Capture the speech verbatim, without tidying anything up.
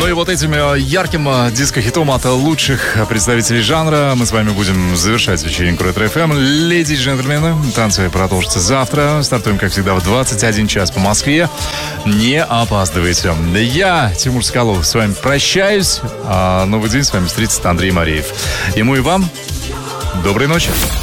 Ну и вот этим ярким диско-хитом от лучших представителей жанра мы с вами будем завершать вечеринку Ретро-эф эм. Леди и джентльмены, танцы продолжатся завтра. Стартуем, как всегда, в двадцать один час по Москве. Не опаздывайте. Я, Тимур Соколов, с вами прощаюсь. А новый день с вами встретится Андрей Мареев. Ему и вам доброй ночи.